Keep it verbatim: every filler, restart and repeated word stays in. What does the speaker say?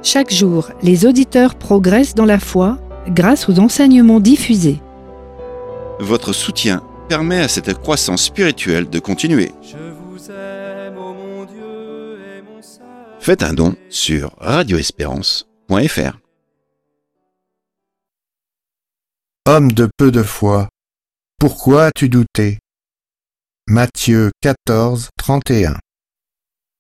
Chaque jour, les auditeurs progressent dans la foi grâce aux enseignements diffusés. Votre soutien permet à cette croissance spirituelle de continuer. Je vous aime, ô mon Dieu et mon Sauveur. Faites un don sur radio espérance point f r. Homme de peu de foi, pourquoi as-tu douté ? Matthieu quatorze, trente et un.